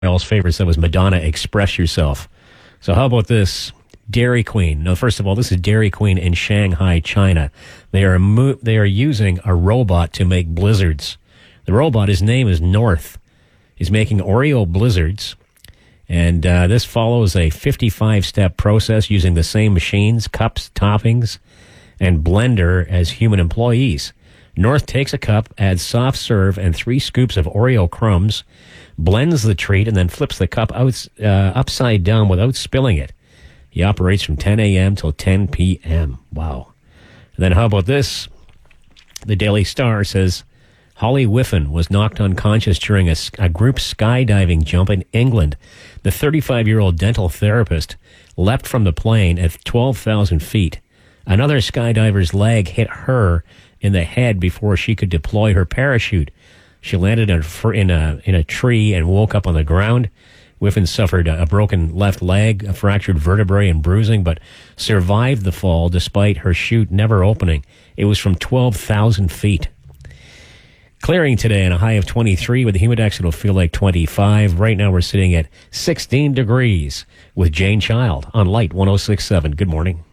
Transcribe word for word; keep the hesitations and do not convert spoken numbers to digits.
else favorites, that was Madonna, Express Yourself. So how about this? Dairy Queen. Now, first of all, this is Dairy Queen in Shanghai, China. They are mo- they are using a robot to make blizzards. The robot, his name is North. He's making Oreo blizzards. And uh, this follows a fifty-five step process using the same machines, cups, toppings, and blender as human employees. North takes a cup, adds soft serve and three scoops of Oreo crumbs, blends the treat, and then flips the cup out, uh, upside down without spilling it. He operates from ten a.m. till ten p.m. Wow. And then how about this? The Daily Star says, Holly Whiffen was knocked unconscious during a, a group skydiving jump in England. The thirty-five-year-old dental therapist leapt from the plane at twelve thousand feet. Another skydiver's leg hit her in the head before she could deploy her parachute. She landed in a, in a, in a tree and woke up on the ground. Whiffen suffered a broken left leg, a fractured vertebrae, and bruising, but survived the fall despite her chute never opening. It was from twelve thousand feet. Clearing today and a high of twenty-three. With the humidex, it'll feel like twenty-five. Right now we're sitting at sixteen degrees with Jane Child on Light one oh six point seven. Good morning.